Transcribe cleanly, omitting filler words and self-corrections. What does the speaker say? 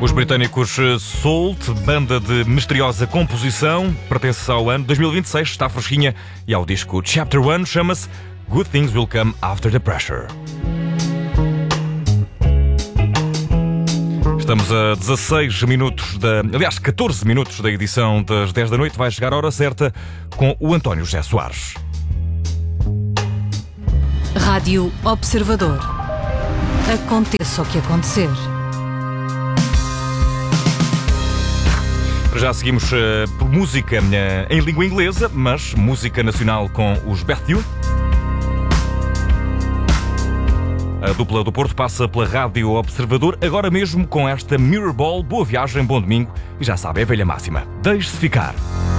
Os britânicos Salt, banda de misteriosa composição, pertence ao ano 2026, está fresquinha, e ao disco Chapter 1 chama-se Good Things Will Come After the Pressure. Estamos a 16 minutos aliás, 14 minutos da edição das 10 da noite. Vai chegar a hora certa com o António José Soares. Rádio Observador. Aconteça o que acontecer. Já seguimos por música em língua inglesa, mas música nacional com os Bethune. A dupla do Porto passa pela Rádio Observador, agora mesmo com esta Mirrorball. Boa viagem, bom domingo e já sabe, é a velha máxima. Deixe-se ficar.